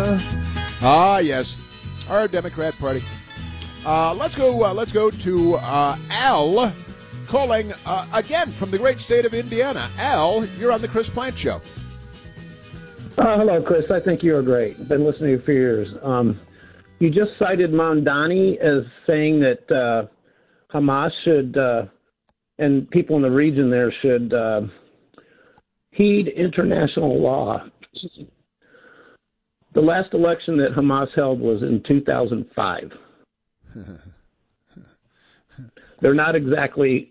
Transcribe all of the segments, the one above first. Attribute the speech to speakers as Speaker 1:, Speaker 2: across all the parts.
Speaker 1: Yes, our Democrat Party. Let's go to Al calling again from the great state of Indiana. Al, you're on the Chris Plant Show.
Speaker 2: Hello, Chris. I think you're great. Been listening to you for years. You just cited Mamdani as saying that Hamas should, and people in the region there should heed international law. The last election that Hamas held was in 2005. They're not exactly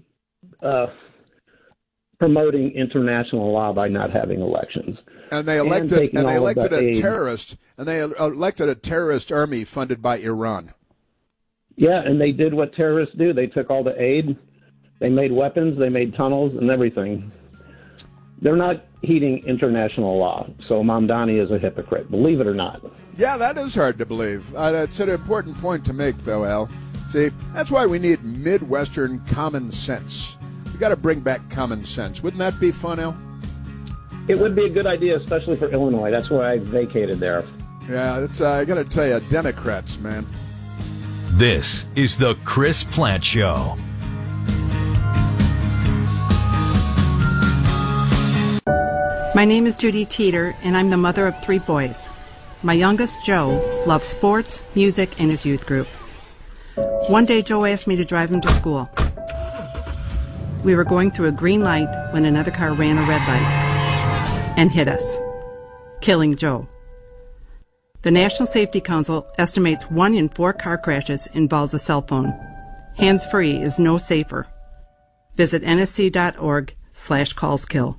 Speaker 2: promoting international law by not having elections.
Speaker 1: And they elected a terrorist, and they elected a terrorist army funded by Iran.
Speaker 2: Yeah, and they did what terrorists do. They took all the aid, they made weapons, they made tunnels and everything. They're not heeding international law, so Mamdani is a hypocrite, believe it or not.
Speaker 1: Yeah, that is hard to believe. It's an important point to make, though, Al. See, that's why we need Midwestern common sense. We got to bring back common sense. Wouldn't that be fun, Al?
Speaker 2: It would be a good idea, especially for Illinois. That's why I vacated there.
Speaker 1: Yeah, it's, I got to tell you, Democrats, man.
Speaker 3: This is the Chris Plant Show.
Speaker 4: My name is Judy Teeter, and I'm the mother of 3 boys. My youngest, Joe, loves sports, music, and his youth group. One day, Joe asked me to drive him to school. We were going through a green light when another car ran a red light and hit us, killing Joe. The National Safety Council estimates 1 in 4 car crashes involves a cell phone. Hands-free is no safer. Visit nsc.org/callskill.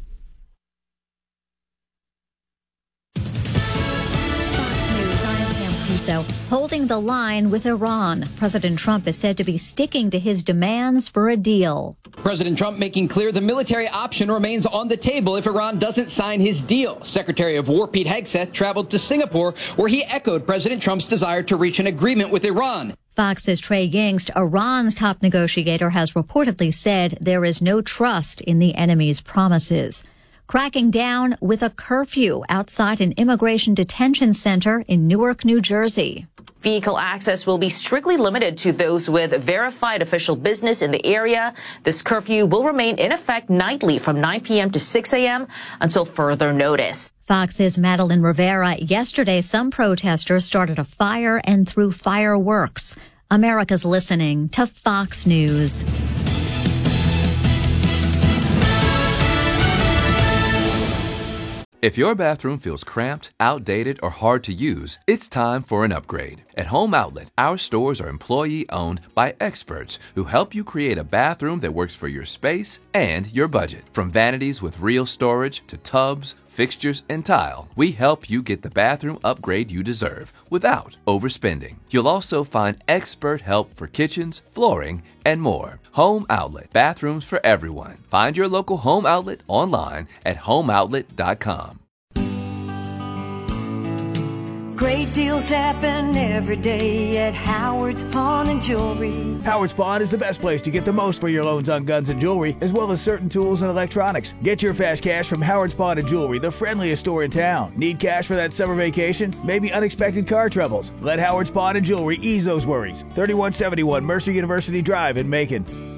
Speaker 5: Holding the line with Iran. President Trump is said to be sticking to his demands for a deal.
Speaker 6: President Trump making clear the military option remains on the table if Iran doesn't sign his deal. Secretary of War Pete Hegseth traveled to Singapore, where he echoed President Trump's desire to reach an agreement with Iran.
Speaker 5: Fox's Trey Yingst, Iran's top negotiator, has reportedly said there is no trust in the enemy's promises. Cracking down with a curfew outside an immigration detention center in Newark, New Jersey.
Speaker 7: Vehicle access will be strictly limited to those with verified official business in the area. This curfew will remain in effect nightly from 9 p.m. to 6 a.m. until further notice.
Speaker 5: Fox's Madeline Rivera. Yesterday, some protesters started a fire and threw fireworks. America's listening to Fox News.
Speaker 8: If your bathroom feels cramped, outdated, or hard to use, it's time for an upgrade. At Home Outlet, our stores are employee-owned by experts who help you create a bathroom that works for your space and your budget. From vanities with real storage to tubs, fixtures, and tile, we help you get the bathroom upgrade you deserve without overspending. You'll also find expert help for kitchens, flooring, and more. Home Outlet, bathrooms for everyone. Find your local Home Outlet online at homeoutlet.com.
Speaker 9: Great deals happen every day at Howard's Pawn and Jewelry.
Speaker 10: Howard's Pawn is the best place to get the most for your loans on guns and jewelry, as well as certain tools and electronics. Get your fast cash from Howard's Pawn and Jewelry, the friendliest store in town. Need cash for that summer vacation? Maybe unexpected car troubles? Let Howard's Pawn and Jewelry ease those worries. 3171 Mercer University Drive in Macon.